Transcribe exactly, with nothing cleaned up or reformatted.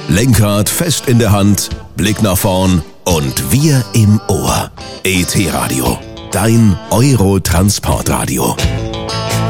Lenkrad fest in der Hand, Blick nach vorn und wir im Ohr. E T Radio, dein Euro-Transportradio.